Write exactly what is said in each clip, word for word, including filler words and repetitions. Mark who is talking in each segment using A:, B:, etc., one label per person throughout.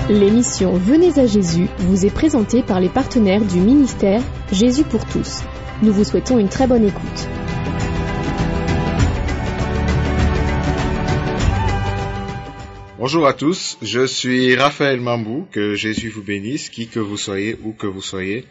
A: L'émission Venez à Jésus vous est présentée par les partenaires du ministère Jésus pour tous. Nous vous souhaitons une très bonne écoute.
B: Bonjour à tous, je suis Raphaël Mambou, que Jésus vous bénisse, qui que vous soyez, où que vous soyez.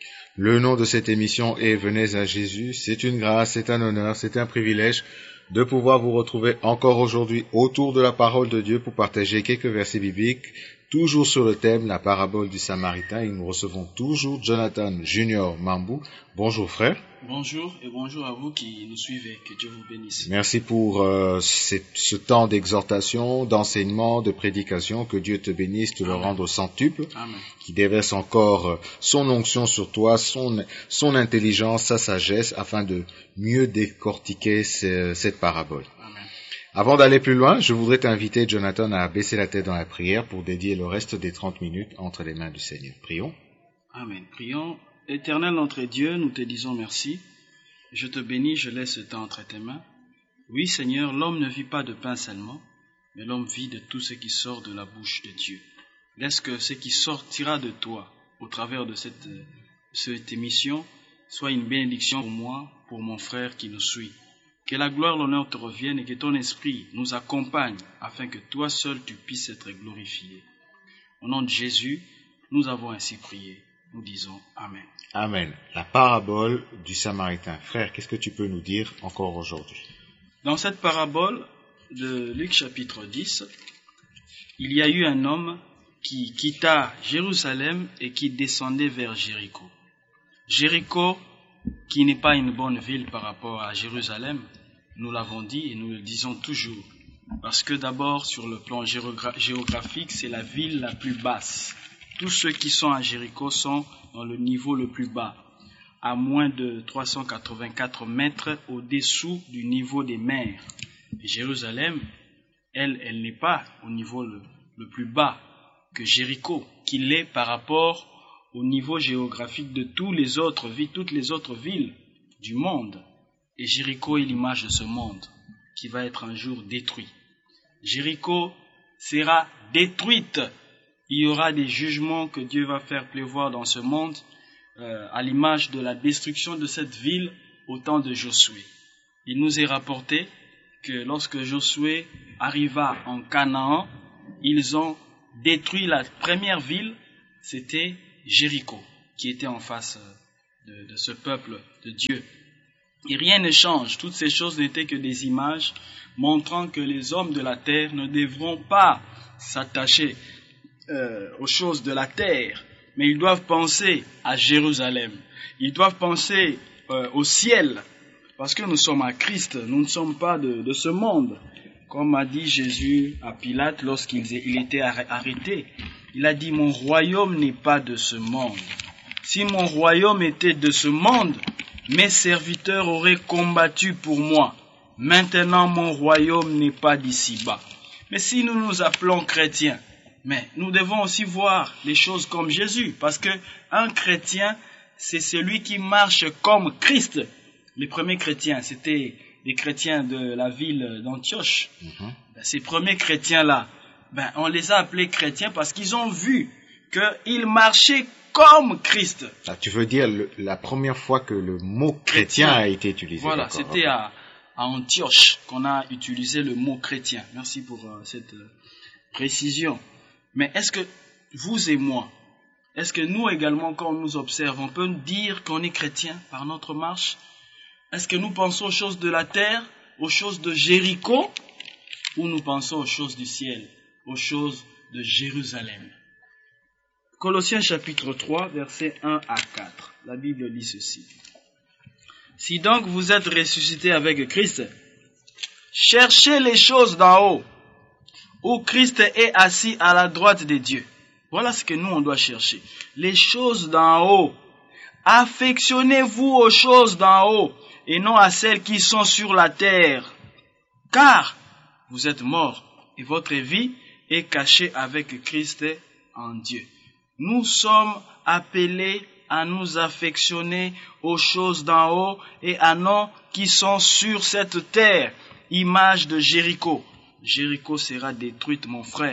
B: Le nom de cette émission est Venez à Jésus. C'est une grâce, c'est un honneur, c'est un privilège de pouvoir vous retrouver encore aujourd'hui autour de la parole de Dieu pour partager quelques versets bibliques, toujours sur le thème, la parabole du Samaritain. Et nous recevons toujours Jonathan Junior Mambou. Bonjour frère.
C: Bonjour et bonjour à vous qui nous suivez, que Dieu vous bénisse.
B: Merci pour euh, ce, ce temps d'exhortation, d'enseignement, de prédication, que Dieu te bénisse, te le rende au centuple,
C: Amen.
B: Qui déverse encore euh, son onction sur toi, son, son intelligence, sa sagesse, afin de mieux décortiquer ce, cette parabole.
C: Amen.
B: Avant d'aller plus loin, je voudrais t'inviter, Jonathan, à baisser la tête dans la prière pour dédier le reste des trente minutes entre les mains du Seigneur. Prions.
C: Amen. Prions. Éternel notre Dieu, nous te disons merci. Je te bénis, je laisse ce temps entre tes mains. Oui, Seigneur, l'homme ne vit pas de pain seulement, mais l'homme vit de tout ce qui sort de la bouche de Dieu. Laisse que ce qui sortira de toi, au travers de cette, cette émission, soit une bénédiction pour moi, pour mon frère qui nous suit. Que la gloire, l'honneur te revienne et que ton esprit nous accompagne, afin que toi seul tu puisses être glorifié. Au nom de Jésus, nous avons ainsi prié. Nous disons Amen.
B: Amen. La parabole du Samaritain. Frère, qu'est-ce que tu peux nous dire encore aujourd'hui?
C: Dans cette parabole de Luc chapitre dix, il y a eu un homme qui quitta Jérusalem et qui descendait vers Jéricho. Jéricho, qui n'est pas une bonne ville par rapport à Jérusalem, nous l'avons dit et nous le disons toujours. Parce que d'abord, sur le plan géogra- géographique, c'est la ville la plus basse. Tous ceux qui sont à Jéricho sont dans le niveau le plus bas, à moins de trois cent quatre-vingt-quatre mètres au-dessous du niveau des mers. Et Jérusalem, elle, elle n'est pas au niveau le, le plus bas que Jéricho, qu'il est par rapport au niveau géographique de tous les autres villes, toutes les autres villes du monde. Et Jéricho est l'image de ce monde qui va être un jour détruit. Jéricho sera détruite. Il y aura des jugements que Dieu va faire pleuvoir dans ce monde, euh, à l'image de la destruction de cette ville au temps de Josué. Il nous est rapporté que lorsque Josué arriva en Canaan, ils ont détruit la première ville, c'était Jéricho, qui était en face de, de ce peuple de Dieu. Et rien ne change, toutes ces choses n'étaient que des images montrant que les hommes de la terre ne devront pas s'attacher Euh, aux choses de la terre, mais ils doivent penser à Jérusalem, ils doivent penser euh, au ciel, parce que nous sommes à Christ, nous ne sommes pas de, de ce monde. Comme a dit Jésus à Pilate lorsqu'il il était arrêté, il a dit « Mon royaume n'est pas de ce monde. Si mon royaume était de ce monde, mes serviteurs auraient combattu pour moi. Maintenant mon royaume n'est pas d'ici-bas. » Mais si nous nous appelons chrétiens, mais nous devons aussi voir les choses comme Jésus, parce que un chrétien, c'est celui qui marche comme Christ. Les premiers chrétiens, c'était les chrétiens de la ville d'Antioche. Mm-hmm. Ben, ces premiers chrétiens-là, ben, on les a appelés chrétiens parce qu'ils ont vu qu'ils marchaient comme Christ.
B: Ah, tu veux dire le, la première fois que le mot chrétien, chrétien a été utilisé.
C: Voilà, c'était à, à Antioche qu'on a utilisé le mot chrétien. Merci pour euh, cette euh, précision. Mais est-ce que vous et moi, est-ce que nous également, quand on nous observe, on peut dire qu'on est chrétien par notre marche? Est-ce que nous pensons aux choses de la terre, aux choses de Jéricho, ou nous pensons aux choses du ciel, aux choses de Jérusalem? Colossiens chapitre trois, versets un à quatre. La Bible dit ceci. Si donc vous êtes ressuscités avec Christ, cherchez les choses d'en haut, où Christ est assis à la droite de Dieu. Voilà ce que nous, on doit chercher. Les choses d'en haut. Affectionnez-vous aux choses d'en haut et non à celles qui sont sur la terre. Car vous êtes morts et votre vie est cachée avec Christ en Dieu. Nous sommes appelés à nous affectionner aux choses d'en haut et à non qui sont sur cette terre. Image de Jéricho. Jéricho sera détruite, mon frère.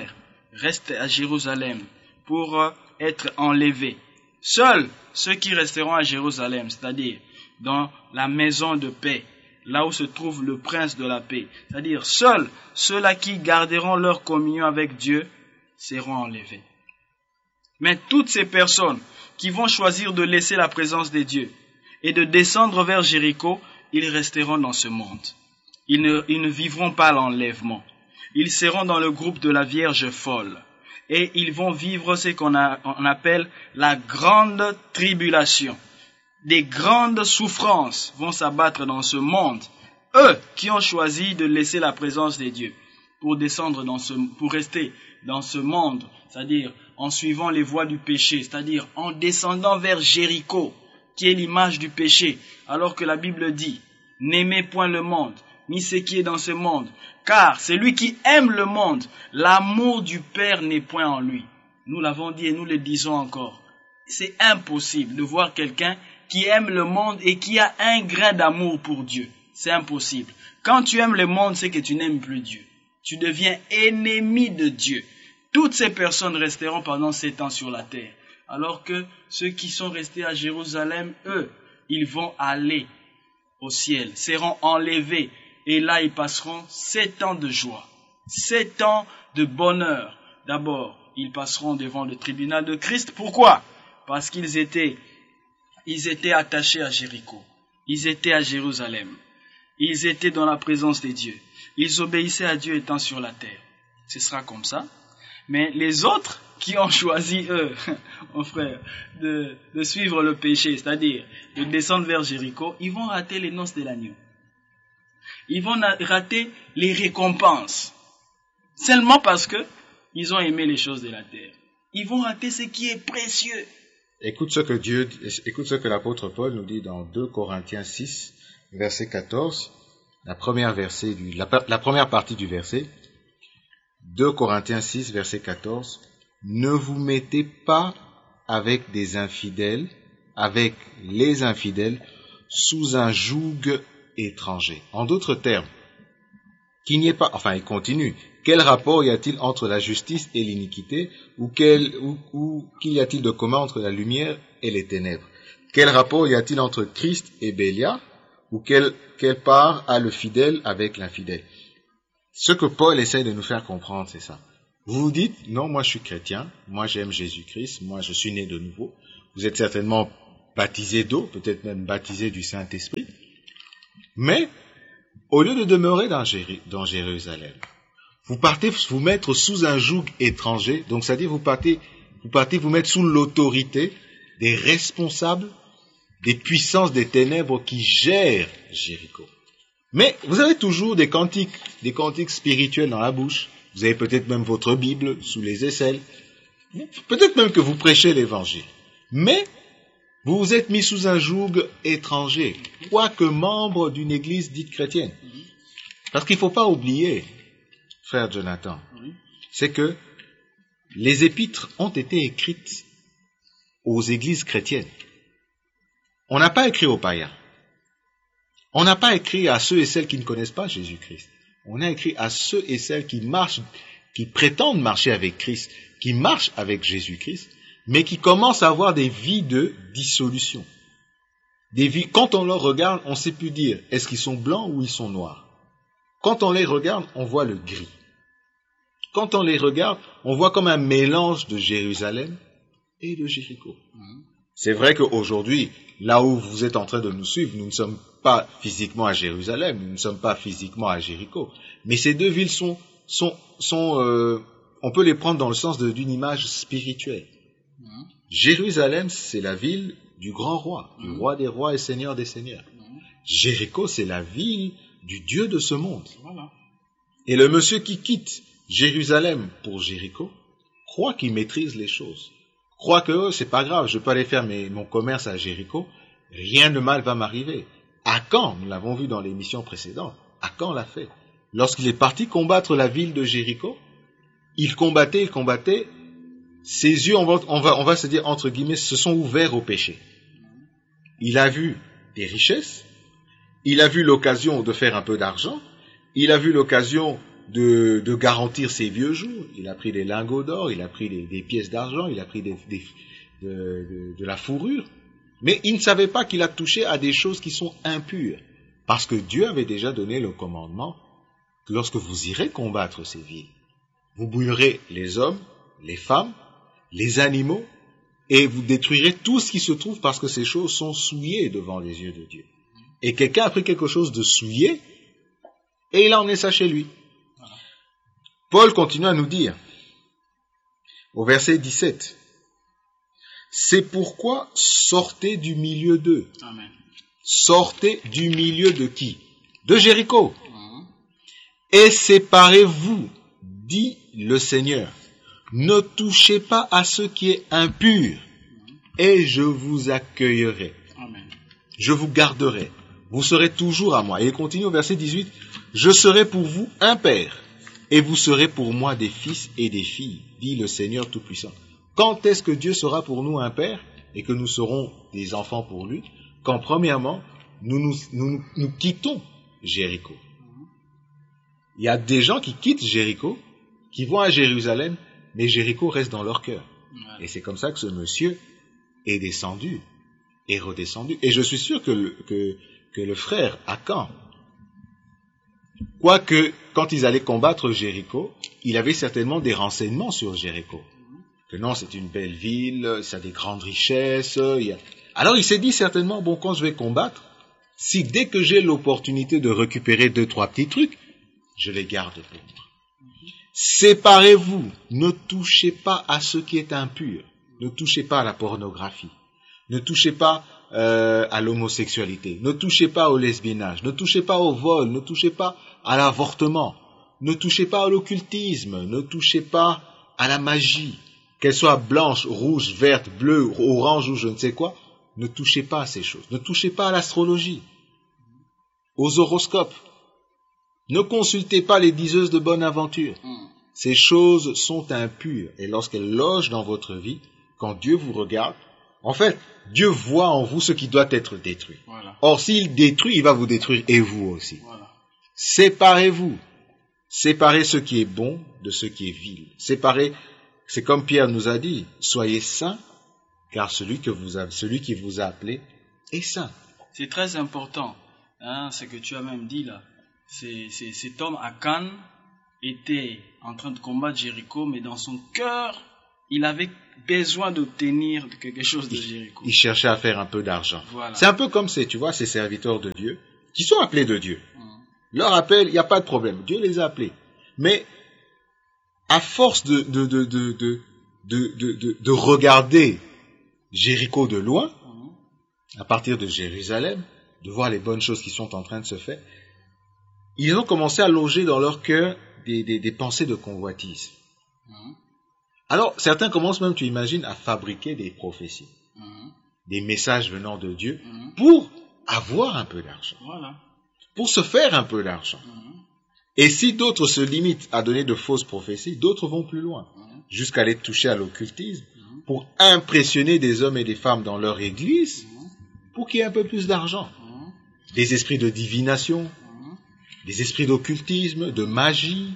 C: restent à Jérusalem pour être enlevés. Seuls ceux qui resteront à Jérusalem, c'est-à-dire dans la maison de paix, là où se trouve le prince de la paix, c'est-à-dire seuls ceux-là qui garderont leur communion avec Dieu seront enlevés. Mais toutes ces personnes qui vont choisir de laisser la présence de Dieu et de descendre vers Jéricho, ils resteront dans ce monde. Ils ne, ils ne vivront pas l'enlèvement. Ils seront dans le groupe de la Vierge folle. Et ils vont vivre ce qu'on a, on appelle la grande tribulation. Des grandes souffrances vont s'abattre dans ce monde. Eux qui ont choisi de laisser la présence de Dieu pour descendre dans ce, pour rester dans ce monde, c'est-à-dire en suivant les voies du péché, c'est-à-dire en descendant vers Jéricho, qui est l'image du péché, alors que la Bible dit, n'aimez point le monde, ni ce qui est dans ce monde, car celui qui aime le monde, l'amour du Père n'est point en lui. Nous l'avons dit et nous le disons encore. C'est impossible de voir quelqu'un qui aime le monde et qui a un grain d'amour pour Dieu. C'est impossible. Quand tu aimes le monde, c'est que tu n'aimes plus Dieu. Tu deviens ennemi de Dieu. Toutes ces personnes resteront pendant sept ans sur la terre. Alors que ceux qui sont restés à Jérusalem, eux, ils vont aller au ciel, seront enlevés. Et là, ils passeront sept ans de joie, sept ans de bonheur. D'abord, ils passeront devant le tribunal de Christ. Pourquoi? Parce qu'ils étaient, ils étaient attachés à Jéricho. Ils étaient à Jérusalem. Ils étaient dans la présence de Dieu. Ils obéissaient à Dieu étant sur la terre. Ce sera comme ça. Mais les autres qui ont choisi, eux, mon frère, de, de suivre le péché, c'est-à-dire de descendre vers Jéricho, ils vont rater les noces de l'agneau. Ils vont rater les récompenses. Seulement parce que ils ont aimé les choses de la terre. Ils vont rater ce qui est précieux.
B: Écoute ce que Dieu, écoute ce que l'apôtre Paul nous dit dans deux Corinthiens six, verset quatorze, la première verset du, la, la première partie du verset. deux Corinthiens six, verset quatorze. Ne vous mettez pas avec des infidèles, avec les infidèles, sous un joug étranger. En d'autres termes, qu'il n'y ait pas, enfin il continue, quel rapport y a-t-il entre la justice et l'iniquité, ou, quel, ou, ou qu'y a-t-il de commun entre la lumière et les ténèbres? Quel rapport y a-t-il entre Christ et Bélial, ou quelle, quelle part a le fidèle avec l'infidèle? Ce que Paul essaie de nous faire comprendre, c'est ça. Vous vous dites, non, moi je suis chrétien, moi j'aime Jésus-Christ, moi je suis né de nouveau. Vous êtes certainement baptisé d'eau, peut-être même baptisé du Saint-Esprit. Mais, au lieu de demeurer dans, Jér- dans Jérusalem, vous partez vous mettre sous un joug étranger, donc c'est-à-dire vous partez, vous partez vous mettre sous l'autorité des responsables des puissances des ténèbres qui gèrent Jéricho. Mais vous avez toujours des cantiques, des cantiques spirituels dans la bouche. Vous avez peut-être même votre Bible sous les aisselles. Peut-être même que vous prêchez l'évangile. Mais vous vous êtes mis sous un joug étranger, quoique membre d'une église dite chrétienne. Parce qu'il ne faut pas oublier, frère Jonathan, c'est que les épîtres ont été écrites aux églises chrétiennes. On n'a pas écrit aux païens. On n'a pas écrit à ceux et celles qui ne connaissent pas Jésus-Christ. On a écrit à ceux et celles qui marchent, qui prétendent marcher avec Christ, qui marchent avec Jésus-Christ, mais qui commencent à avoir des vies de dissolution. Des vies, quand on leur regarde, on ne sait plus dire est-ce qu'ils sont blancs ou ils sont noirs. Quand on les regarde, on voit le gris. Quand on les regarde, on voit comme un mélange de Jérusalem et de Jéricho. C'est vrai qu'aujourd'hui, là où vous êtes en train de nous suivre, nous ne sommes pas physiquement à Jérusalem, nous ne sommes pas physiquement à Jéricho. Mais ces deux villes sont, sont, sont euh, on peut les prendre dans le sens de, d'une image spirituelle. Mmh. Jérusalem, c'est la ville du grand roi, du mmh. roi des rois et seigneur des seigneurs. Mmh. Jéricho, c'est la ville du Dieu de ce monde. Voilà. Et le monsieur qui quitte Jérusalem pour Jéricho croit qu'il maîtrise les choses. Croit que oh, c'est pas grave, je peux aller faire mes, mon commerce à Jéricho, rien de mal va m'arriver. Akan, nous l'avons vu dans l'émission précédente, Akan l'a fait. Lorsqu'il est parti combattre la ville de Jéricho, il combattait, il combattait, ses yeux, on va, on va, on va se dire entre guillemets, se sont ouverts au péché. Il a vu des richesses, il a vu l'occasion de faire un peu d'argent, il a vu l'occasion de, de garantir ses vieux jours. Il a pris des lingots d'or, il a pris des, des pièces d'argent, il a pris des, des, de, de, de la fourrure. Mais il ne savait pas qu'il a touché à des choses qui sont impures. Parce que Dieu avait déjà donné le commandement que lorsque vous irez combattre ces villes, vous brûlerez les hommes, les femmes, les animaux, et vous détruirez tout ce qui se trouve parce que ces choses sont souillées devant les yeux de Dieu. Et quelqu'un a pris quelque chose de souillé, et il a emmené ça chez lui. Paul continue à nous dire, au verset dix-sept, « C'est pourquoi sortez du milieu d'eux. »
C: Amen.
B: Sortez du milieu de qui? De Jéricho. Mmh. Et séparez-vous, dit le Seigneur. Ne touchez pas à ce qui est impur, mmh. et je vous accueillerai.
C: Amen.
B: Je vous garderai. Vous serez toujours à moi. Et il continue au verset dix-huit. Je serai pour vous un père, et vous serez pour moi des fils et des filles, dit le Seigneur Tout-Puissant. Quand est-ce que Dieu sera pour nous un père, et que nous serons des enfants pour lui? Quand premièrement, nous nous, nous, nous quittons Jéricho. Il y a des gens qui quittent Jéricho, qui vont à Jérusalem, mais Jéricho reste dans leur cœur. Et c'est comme ça que ce monsieur est descendu, est redescendu. Et je suis sûr que le, que, que le frère Akan, quoique quand ils allaient combattre Jéricho, il avait certainement des renseignements sur Jéricho. Que non, c'est une belle ville, ça a des grandes richesses. Il y a... Alors il s'est dit certainement, bon, quand je vais combattre, si dès que j'ai l'opportunité de récupérer deux, trois petits trucs, je les garde pour moi. Séparez-vous, ne touchez pas à ce qui est impur, ne touchez pas à la pornographie, ne touchez pas euh, à l'homosexualité, ne touchez pas au lesbiennage, ne touchez pas au vol, ne touchez pas à l'avortement, ne touchez pas à l'occultisme, ne touchez pas à la magie, qu'elle soit blanche, rouge, verte, bleue, orange ou je ne sais quoi, ne touchez pas à ces choses, ne touchez pas à l'astrologie, aux horoscopes, ne consultez pas les diseuses de bonne aventure. Ces choses sont impures et lorsqu'elles logent dans votre vie, quand Dieu vous regarde, en fait, Dieu voit en vous ce qui doit être détruit. Voilà. Or, s'il détruit, il va vous détruire et vous aussi. Voilà. Séparez-vous. Séparez ce qui est bon de ce qui est vil. Séparez, c'est comme Pierre nous a dit, soyez saints, car celui, que vous a, celui qui vous a appelé est saint.
C: C'est très important, hein, ce que tu as même dit là. C'est, c'est, cet homme Akan était en train de combattre Jéricho, mais dans son cœur, il avait besoin d'obtenir quelque chose de Jéricho.
B: Il cherchait à faire un peu d'argent.
C: Voilà.
B: C'est un peu comme ces, tu vois, ces serviteurs de Dieu, qui sont appelés de Dieu. Mmh. Leur appel, il n'y a pas de problème. Dieu les a appelés. Mais, à force de, de, de, de, de, de, de, de, de regarder Jéricho de loin, mmh. à partir de Jérusalem, de voir les bonnes choses qui sont en train de se faire, ils ont commencé à loger dans leur cœur des, des, des pensées de convoitise. Mmh. Alors, certains commencent même, tu imagines, à fabriquer des prophéties, mmh. des messages venant de Dieu, mmh. pour avoir un peu d'argent, voilà. pour se faire un peu d'argent. Mmh. Et si d'autres se limitent à donner de fausses prophéties, d'autres vont plus loin, mmh. jusqu'à aller toucher à l'occultisme, mmh. pour impressionner des hommes et des femmes dans leur église, mmh. pour qu'il y ait un peu plus d'argent. Mmh. Des esprits de divination, mmh. des esprits d'occultisme, de magie.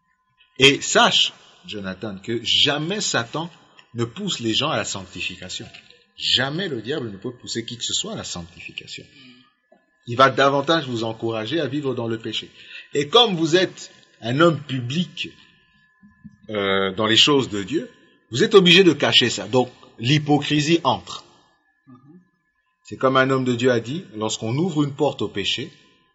B: Et sache, Jonathan, que jamais Satan ne pousse les gens à la sanctification. Jamais le diable ne peut pousser qui que ce soit à la sanctification. Il va davantage vous encourager à vivre dans le péché. Et comme vous êtes un homme public euh, dans les choses de Dieu, vous êtes obligé de cacher ça. Donc, l'hypocrisie entre. C'est comme un homme de Dieu a dit, lorsqu'on ouvre une porte au péché,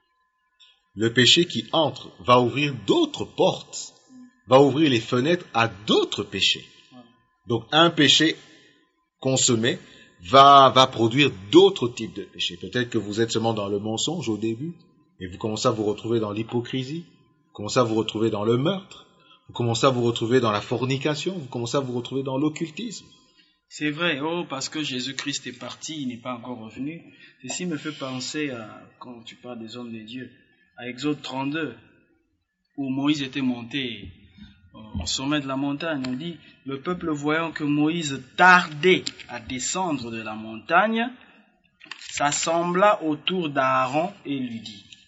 B: le péché qui entre va ouvrir d'autres portes, va ouvrir les fenêtres à d'autres péchés. Donc, un péché consommé va, va produire d'autres types de péchés. Peut-être que vous êtes seulement dans le mensonge au début, et vous commencez à vous retrouver dans l'hypocrisie, vous commencez à vous retrouver dans le meurtre, vous commencez à vous retrouver dans la fornication, vous commencez à vous retrouver dans l'occultisme.
C: C'est vrai, oh, parce que Jésus-Christ est parti, il n'est pas encore revenu. Ceci me fait penser à, quand tu parles des hommes de Dieu, à Exode trente-deux, où Moïse était monté au sommet de la montagne. On dit, le peuple voyant que Moïse tardait à descendre de la montagne, s'assembla autour d'Aaron et lui dit,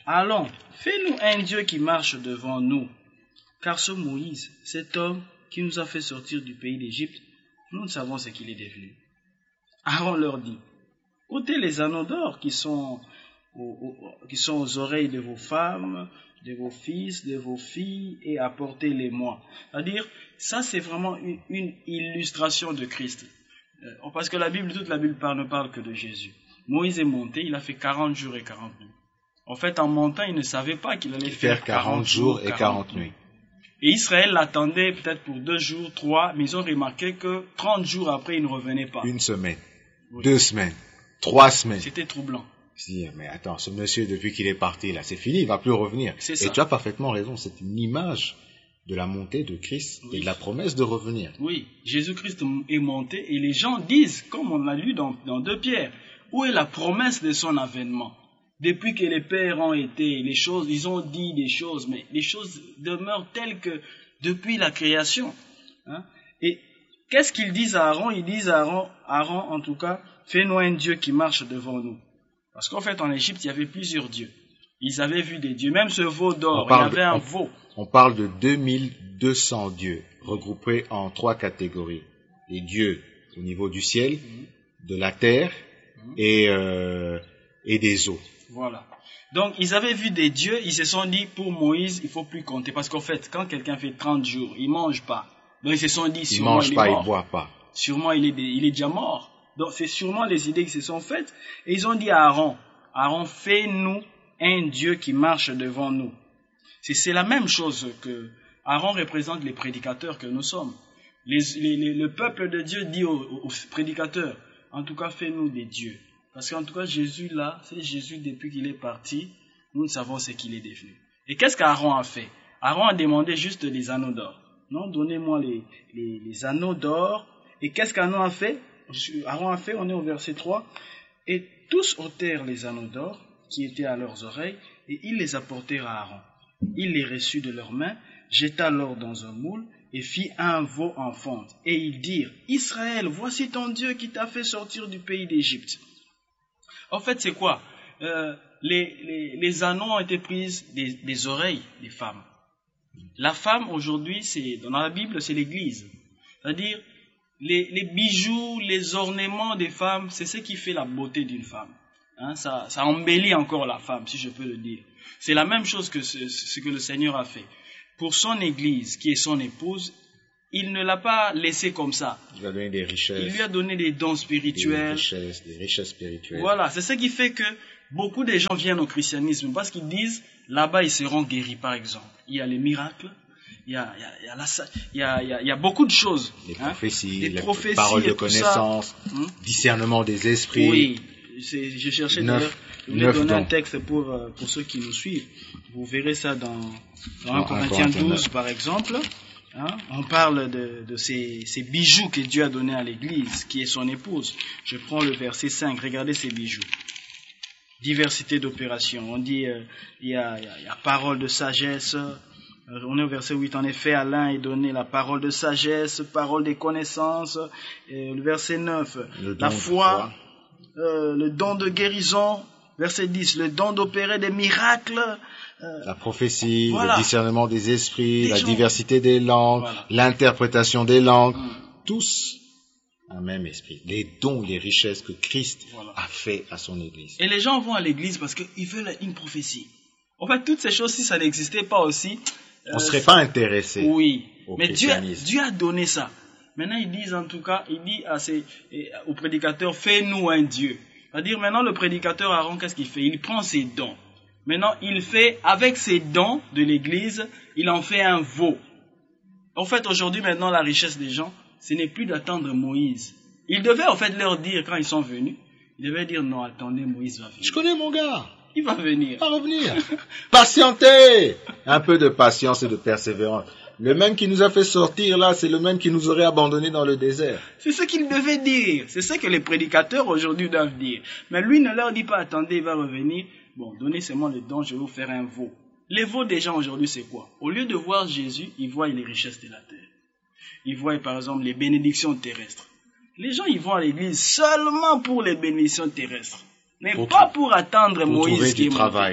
C: allons, fais-nous un Dieu qui marche devant nous. Car ce Moïse, cet homme qui nous a fait sortir du pays d'Égypte, nous ne savons ce qu'il est devenu. Aaron leur dit, ôtez les anneaux d'or qui sont aux, aux, qui sont aux oreilles de vos femmes, de vos fils, de vos filles, et apportez-les-moi. C'est-à-dire, ça c'est vraiment une, une illustration de Christ. Euh, parce que la Bible, toute la Bible parle, ne parle que de Jésus. Moïse est monté, il a fait quarante jours et quarante nuits. En fait, en montant, il ne savait pas qu'il allait faire, faire quarante jours et quarante nuits. Et Israël l'attendait peut-être pour deux jours, trois, mais ils ont remarqué que trente jours après, il ne revenait pas.
B: Une semaine, oui. Deux semaines, trois semaines.
C: C'était troublant.
B: Si, mais attends, ce monsieur, depuis qu'il est parti, là, c'est fini, il va plus revenir.
C: C'est
B: et
C: ça.
B: Tu as parfaitement raison, c'est une image de la montée de Christ oui. et de la promesse de revenir.
C: Oui, Jésus-Christ est monté et les gens disent, comme on l'a lu dans, dans deux Pierre, où est la promesse de son avènement? Depuis que les pères ont été, les choses, ils ont dit des choses, mais les choses demeurent telles que depuis la création. Hein? Et qu'est-ce qu'ils disent à Aaron? Ils disent à Aaron, Aaron, en tout cas, fais-nous un Dieu qui marche devant nous. Parce qu'en fait, en Égypte, il y avait plusieurs dieux. Ils avaient vu des dieux. Même ce veau d'or, il y avait
B: de,
C: un
B: on,
C: veau.
B: On parle de deux mille deux cents dieux, regroupés en trois catégories. Les dieux au niveau du ciel, mmh. de la terre mmh. et, euh, et des eaux.
C: Voilà. Donc, ils avaient vu des dieux, ils se sont dit, pour Moïse, il ne faut plus compter. Parce qu'en fait, quand quelqu'un fait trente jours, il ne mange pas. Donc, ils se sont dit, sûrement,
B: il mange
C: il
B: pas,
C: est mort.
B: Il boit pas.
C: Sûrement, il est, il est déjà mort. Donc, c'est sûrement les idées qui se sont faites. Et ils ont dit à Aaron, Aaron, fais-nous un Dieu qui marche devant nous. C'est, c'est la même chose que Aaron représente les prédicateurs que nous sommes. Les, les, les, le peuple de Dieu dit aux, aux prédicateurs, en tout cas, fais-nous des dieux. Parce qu'en tout cas, Jésus là, c'est Jésus depuis qu'il est parti, nous ne savons ce qu'il est devenu. Et qu'est-ce qu'Aaron a fait? Aaron a demandé juste les anneaux d'or. Non, donnez-moi les, les, les anneaux d'or. Et qu'est-ce qu'Aaron a fait? Aaron a fait, on est au verset trois. Et tous ôtèrent les anneaux d'or qui étaient à leurs oreilles, et ils les apportèrent à Aaron. Il les reçut de leurs mains, jeta l'or dans un moule, et fit un veau en fonte. Et ils dirent, Israël, voici ton Dieu qui t'a fait sortir du pays d'Égypte. En fait, c'est quoi? euh, les, les, les anneaux ont été pris des, des oreilles des femmes. La femme, aujourd'hui, c'est, dans la Bible, c'est l'Église. C'est-à-dire, les, les bijoux, les ornements des femmes, c'est ce qui fait la beauté d'une femme. Hein, ça, ça embellit encore la femme, si je peux le dire. C'est la même chose que ce, ce que le Seigneur a fait. Pour son Église, qui est son épouse, il ne l'a pas laissé comme ça.
B: Il lui a donné des richesses.
C: Il lui a donné des dons spirituels.
B: Des richesses, des richesses spirituelles.
C: Voilà, c'est ce qui fait que beaucoup de gens viennent au christianisme parce qu'ils disent, là-bas ils seront guéris par exemple. Il y a les miracles, il y a, il y a, il y a, la, il y a, il y a, il y a beaucoup de choses.
B: Les
C: hein,
B: prophéties,
C: des
B: les
C: prophéties
B: paroles de connaissance,
C: hum?
B: discernement des esprits.
C: Oui, c'est, je cherchais d'ailleurs, je voulais donner dons. un texte pour, pour ceux qui nous suivent. Vous verrez ça dans, dans un Corinthiens douze par exemple. Hein, on parle de, de ces, ces bijoux que Dieu a donnés à l'Église, qui est son épouse. Je prends le verset cinq, regardez ces bijoux. Diversité d'opérations. On dit, euh, il y a, il y a, il y a parole de sagesse. Euh, on est au verset huit. En effet, à l'un est donné la parole de sagesse, parole des connaissances. Et le verset neuf, la foi, euh, le don de guérison. Verset dix, le don d'opérer des miracles.
B: Euh, la prophétie,
C: voilà.
B: Le discernement des esprits, des la gens. Diversité des langues,
C: voilà.
B: L'interprétation des langues,
C: mmh.
B: tous un même esprit. Les dons, les richesses que Christ voilà. a fait à son Église.
C: Et les gens vont à l'Église parce qu'ils veulent une prophétie. En fait, toutes ces choses, si ça n'existait pas aussi...
B: Euh, on ne serait pas intéressé
C: oui.
B: au
C: Mais Dieu,
B: christianisme.
C: Dieu a donné ça. Maintenant, ils disent en tout cas, il dit à ses, aux prédicateurs, fais-nous un Dieu. C'est-à-dire, maintenant, le prédicateur Aaron, qu'est-ce qu'il fait? Il prend ses dons. Maintenant, il fait, avec ses dons de l'Église, il en fait un veau. En fait, aujourd'hui, maintenant, la richesse des gens, ce n'est plus d'attendre Moïse. Il devait, en fait, leur dire, quand ils sont venus, il devait dire, non, attendez, Moïse va venir.
B: Je connais mon gars.
C: Il va venir.
B: Il va revenir. Patientez. Un peu de patience et de persévérance. Le même qui nous a fait sortir là, c'est le même qui nous aurait abandonnés dans le désert.
C: C'est ce qu'il devait dire. C'est ce que les prédicateurs aujourd'hui doivent dire. Mais lui ne leur dit pas, attendez, il va revenir. Bon, donnez seulement le don, je vais vous faire un veau. Les veaux des gens aujourd'hui, c'est quoi? Au lieu de voir Jésus, ils voient les richesses de la terre. Ils voient par exemple les bénédictions terrestres. Les gens, ils vont à l'église seulement pour les bénédictions terrestres. Mais
B: pour
C: pas pour attendre
B: pour
C: Moïse
B: trouver
C: qui
B: du
C: est
B: travail.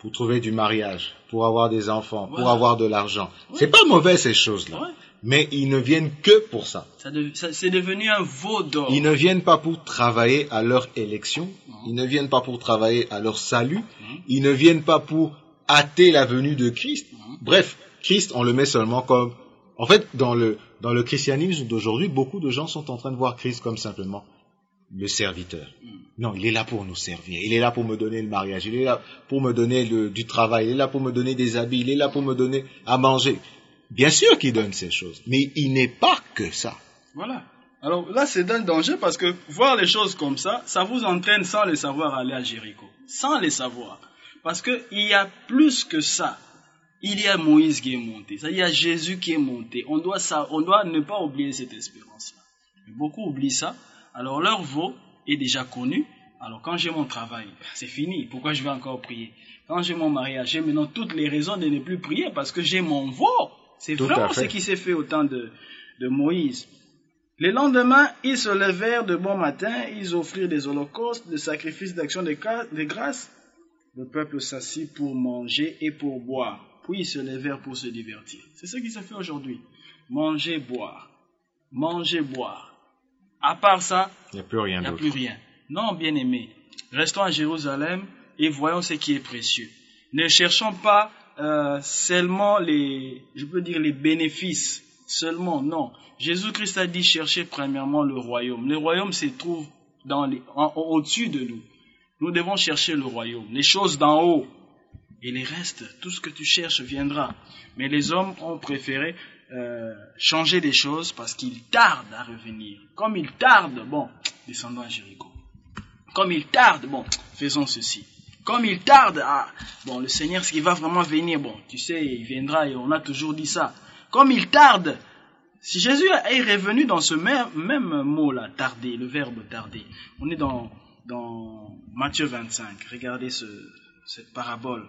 B: pour trouver du mariage, pour avoir des enfants,
C: Voilà.
B: pour avoir de l'argent.
C: Ouais.
B: C'est pas mauvais ces choses-là.
C: Ouais.
B: Mais ils ne viennent que pour ça.
C: Ça de- ça- c'est devenu un veau d'or.
B: Ils ne viennent pas pour travailler à leur élection.
C: Non.
B: Ils ne viennent pas pour travailler à leur salut.
C: Non.
B: Ils ne viennent pas pour hâter la venue de Christ.
C: Non.
B: Bref, Christ, on le met seulement comme... En fait, dans le, dans le christianisme d'aujourd'hui, beaucoup de gens sont en train de voir Christ comme simplement le serviteur.
C: Mm.
B: Non, il est là pour nous servir. Il est là pour me donner le mariage. Il est là pour me donner le, du travail. Il est là pour me donner des habits. Il est là pour me donner à manger. Bien sûr qu'il donne ces choses, mais il n'est pas que ça.
C: Voilà. Alors là, c'est un danger parce que voir les choses comme ça, ça vous entraîne sans le savoir à aller à Jéricho. Sans le savoir. Parce qu'il y a plus que ça. Il y a Moïse qui est monté. Ça, il y a Jésus qui est monté. On doit, ça, on doit ne pas oublier cette espérance-là. Mais beaucoup oublient ça. Alors leur veau est déjà connu. Alors quand j'ai mon travail, c'est fini. Pourquoi je vais encore prier? Quand j'ai mon mariage, j'ai maintenant toutes les raisons de ne plus prier parce que j'ai mon veau. C'est
B: Tout
C: vraiment
B: à fait.
C: ce qui s'est fait au temps de, de Moïse. Le lendemain, ils se levèrent de bon matin, ils offrirent des holocaustes, des sacrifices d'action de, ca- de grâce. Le peuple s'assit pour manger et pour boire. Puis ils se levèrent pour se divertir. C'est ce qui se fait aujourd'hui. Manger, boire. Manger, boire. À part ça,
B: Il n'y a plus rien
C: il n'y a
B: d'autre.
C: plus rien. Non, bien-aimés, restons à Jérusalem et voyons ce qui est précieux. Ne cherchons pas euh, seulement les, je peux dire les bénéfices, seulement, non. Jésus-Christ a dit chercher premièrement le royaume. Le royaume se trouve dans les, en- au-dessus de nous. Nous devons chercher le royaume, les choses d'en haut. Et les restes, tout ce que tu cherches viendra. Mais les hommes ont préféré euh, changer des choses parce qu'ils tardent à revenir. Comme ils tardent, bon, descendons à Jéricho. Comme ils tardent, bon, faisons ceci. Comme il tarde, ah, bon, le Seigneur, ce qui va vraiment venir, bon, tu sais, il viendra et on a toujours dit ça. Comme il tarde, si Jésus est revenu dans ce même, même mot-là, tarder, le verbe tarder, on est dans, dans Matthieu vingt-cinq, regardez ce, cette parabole.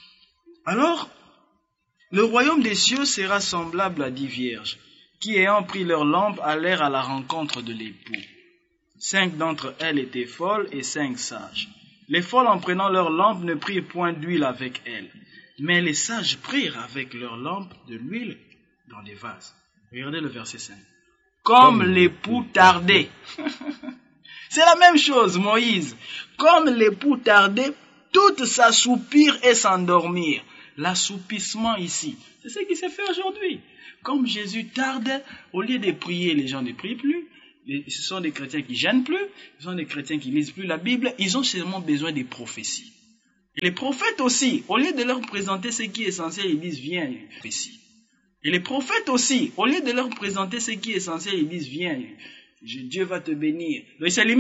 C: Alors, le royaume des cieux sera semblable à dix vierges, qui ayant pris leur lampe allèrent à la rencontre de l'époux. Cinq d'entre elles étaient folles et cinq sages. Les folles, en prenant leur lampe, ne prirent point d'huile avec elles. Mais les sages prirent avec leur lampe de l'huile dans des vases. Regardez le verset cinq. Comme, Comme l'époux tardait. C'est la même chose, Moïse. Comme l'époux tardait, toutes s'assoupirent et s'endormirent. L'assoupissement ici, c'est ce qui s'est fait aujourd'hui. Comme Jésus tarde, au lieu de prier, les gens ne prient plus. Ce sont des chrétiens qui gênent plus, ce sont des chrétiens qui lisent plus la Bible, ils ont seulement besoin des prophéties. Et les prophètes aussi, au lieu de leur présenter ce qui est essentiel, ils disent viens, prophétie. Et les prophètes aussi, au lieu de leur présenter ce qui est essentiel, ils disent viens, Dieu va te bénir. Donc,